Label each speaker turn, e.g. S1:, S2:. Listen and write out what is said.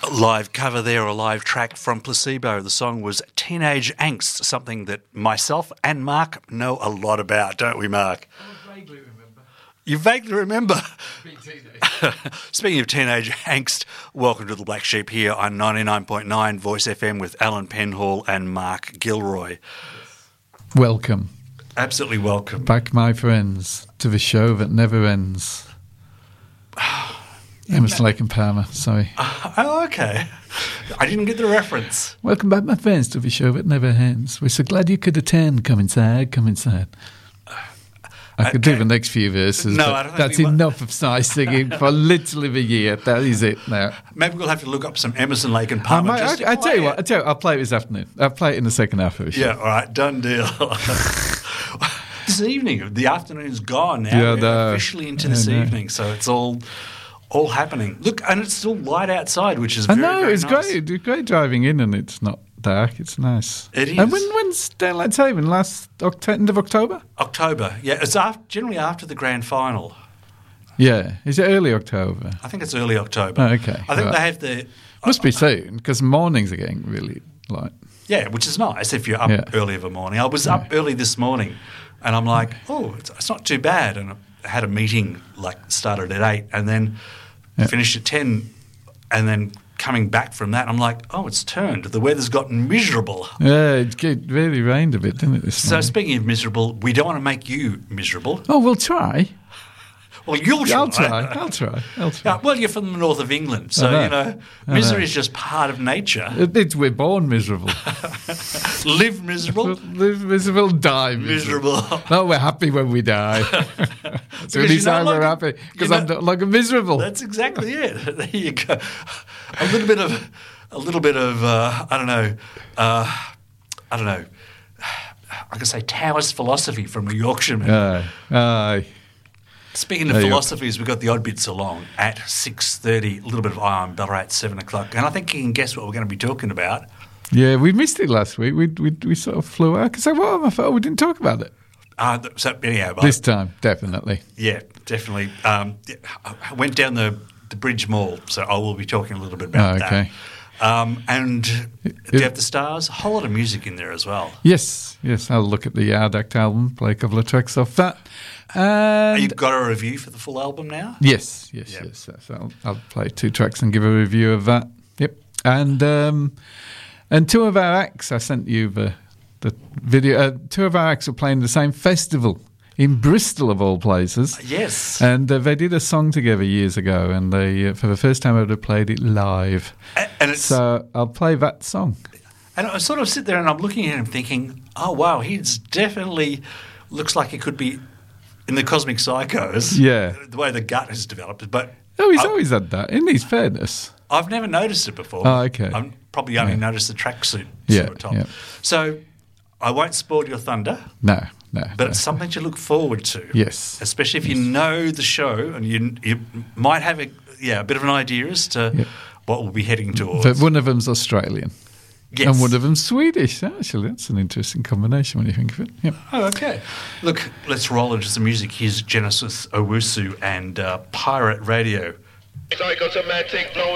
S1: live cover there, a live track from Placebo. The song was Teenage Angst, something that myself and Mark know a lot about, don't we, Mark?
S2: I vaguely remember.
S1: You vaguely remember?
S2: Being teenage.
S1: Speaking of Teenage Angst, welcome to The Black Sheep here on 99.9 Voice FM with Alan Penhall and Mark Gilroy.
S3: Welcome.
S1: Absolutely welcome.
S3: Back, my friends, to the show that never ends. Emerson, Lake and Palmer, sorry.
S1: Oh, okay. I didn't get the reference.
S3: Welcome back, my friends, to the show that never ends. We're so glad you could attend. Come inside, come inside. I could do the next few verses,
S1: no,
S3: but
S1: I don't think
S3: that's enough of nice singing for literally the year. That is it now.
S1: Maybe we'll have to look up some Emerson, Lake and Palmer.
S3: I tell you what, I'll play it this afternoon. I'll play it in the second half of the show.
S1: Yeah, all right, done deal. This evening, the afternoon's gone now.
S3: Yeah,
S1: We're officially into this evening, so it's all happening. Look, and it's still light outside, which is very, very
S3: it's
S1: nice.
S3: great. It's great driving in, and it's not dark. It's nice.
S1: It is.
S3: And when's Daylight Saving? End of October?
S1: October, yeah. It's generally after the grand final.
S3: Yeah. Is it early October?
S1: I think it's early October.
S3: Oh, okay.
S1: I think
S3: right.
S1: they have the...
S3: Must be soon, because mornings are getting really light.
S1: Yeah, which is nice if you're up early of a morning. I was up early this morning, and I'm like, oh, it's not too bad. And I had a meeting, started at 8, and then finished at 10, and then coming back from that, I'm like, oh, it's turned. The weather's gotten miserable.
S3: Yeah, it really rained a bit, didn't it, this morning?
S1: So speaking of miserable, we don't want to make you miserable.
S3: Oh, we'll try.
S1: Well, you'll try.
S3: I'll try.
S1: Yeah, well, you're from the north of England, so, misery is just part of nature.
S3: We're born miserable.
S1: Live miserable.
S3: Live miserable, die miserable. No, we're happy when we die. So when we're happy, because I'm not like a miserable.
S1: That's exactly it. There you go. A little bit of I don't know. I could say Taoist philosophy from a Yorkshireman.
S3: Aye.
S1: Speaking of philosophies, we've got the Odd Bits Along at 6:30, a little bit of Iron Ballarat at 7 o'clock. And I think you can guess what we're going to be talking about.
S3: Yeah, we missed it last week. We sort of flew out because I thought we didn't talk about it.
S1: So anyhow,
S3: this time, definitely.
S1: Yeah, definitely. I went down the Bridge Mall, so I will be talking a little bit about that. And do you have the stars? A whole lot of music in there as well.
S3: Yes. I'll look at the Yard Act album, play a couple of tracks off that. And
S1: you've got a review for the full album now?
S3: Yes. So I'll play 2 tracks and give a review of that. Yep. And 2 of our acts, I sent you the video. 2 of our acts are playing the same festival in Bristol, of all places.
S1: Yes.
S3: And they did a song together years ago, and they, for the first time ever, played it live. So I'll play that song.
S1: And I sort of sit there and I'm looking at him thinking, oh, wow, he's definitely looks like he could be in the Cosmic Psychos.
S3: Yeah.
S1: The way the gut has developed. But
S3: he's always had that, in his fairness.
S1: I've never noticed it before.
S3: Oh, okay.
S1: I've probably only noticed the tracksuit sort of top. Yeah. So I won't spoil your thunder.
S3: No.
S1: But it's something to look forward to.
S3: Yes.
S1: Especially if you know the show and you might have a bit of an idea as to what we'll be heading towards.
S3: But one of them's Australian.
S1: Yes.
S3: And one of them's Swedish. Actually, that's an interesting combination when you think of it. Yep.
S1: Oh, okay. Look, let's roll into some music. Here's Genesis Owusu and Pirate Radio.
S4: Psychosomatic flow.